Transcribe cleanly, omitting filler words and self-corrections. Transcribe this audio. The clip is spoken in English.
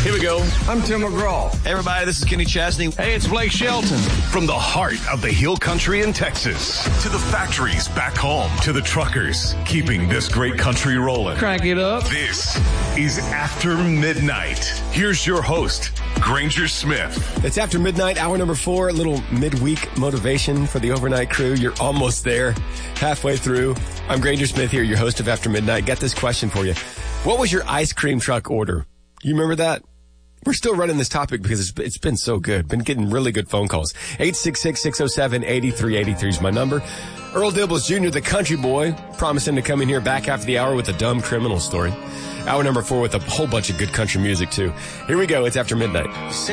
Here we go. I'm Tim McGraw. Hey, everybody, this is Kenny Chesney. Hey, it's Blake Shelton. From the heart of the hill country in Texas to the factories back home to the truckers keeping this great country rolling. Crank it up. This is After Midnight. Here's your host, Granger Smith. It's After Midnight, hour number 4, a little midweek motivation for the overnight crew. You're almost there, halfway through. I'm Granger Smith here, your host of After Midnight. Got this question for you. What was your ice cream truck order? You remember that? We're still running this topic because it's been so good. Been getting really good phone calls. 866-607-8383 is my number. Earl Dibbles Jr., the country boy, promising to come in here back after the hour with a dumb criminal story. Hour number 4 with a whole bunch of good country music, too. Here we go. It's After Midnight.